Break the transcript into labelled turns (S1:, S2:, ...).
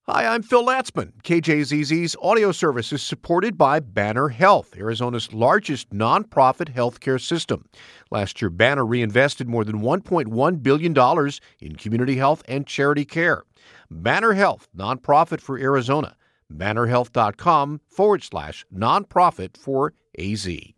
S1: Hi, I'm Phil Latzman. KJZZ's audio service is supported by Banner Health, Arizona's largest nonprofit healthcare system. Last year, Banner reinvested more than $1.1 billion in community health and charity care. Banner Health, nonprofit for Arizona. BannerHealth.com/nonprofit for AZ.